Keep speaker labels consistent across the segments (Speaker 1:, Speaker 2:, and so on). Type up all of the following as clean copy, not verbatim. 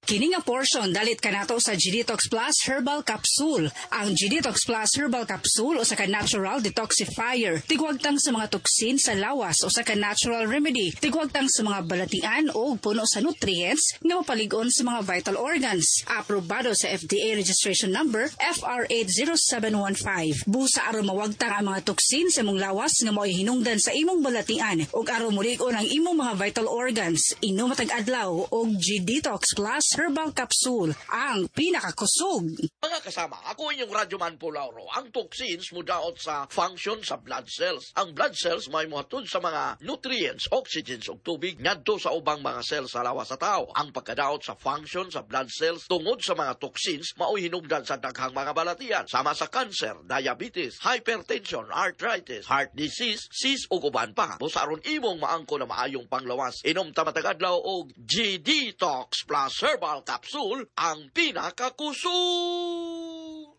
Speaker 1: Kini nga portion dalit kanato sa G-Detox Plus Herbal Capsule. Ang G-Detox Plus Herbal Capsule usa ka natural detoxifier. Tigwagtang sa mga toksin sa lawas usa ka natural remedy. Tigwagtang sa mga balatian o puno sa nutrients nga mapaligon sa mga vital organs. Aprobado sa FDA registration number FR80715. Busa aron mawagtang ang mga toksin sa imong lawas nga mo'y hinungdan sa imong balatian ug aron mulig-on ang imong mga vital organs. Inom matag adlaw og G-Detox Plus Herbal Capsule, ang pinakakusog.
Speaker 2: Mga kasama, ako inyong Radyoman Pulauro. Ang toxins mudaot sa function sa blood cells. Ang blood cells may muhatod sa mga nutrients, oxygens ug tubig ngadto sa ubang mga cells sa lawas sa tao. Ang pagkadaot sa function sa blood cells tungod sa mga toxins mao'y hinungdan sa daghang mga balatian sama sa cancer, diabetes, hypertension, arthritis, heart disease, cyst ug uban pa. Busa aron imong maangko na maayong panglawas, inom ta matag adlaw og G-Detox Plus Herbal Capsule, ang pinakakusog.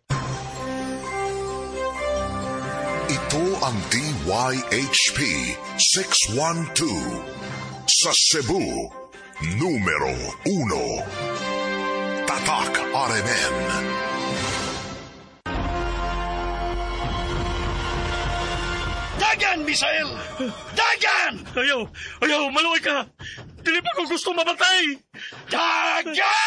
Speaker 3: Ito ang DYHP 612 sa Cebu, numero 1. Tatak RMN.
Speaker 2: Dagan, Misael! Dagan!
Speaker 4: Ayaw, maluway ka! Dili pa ko gusto mamatay!
Speaker 2: Dagan!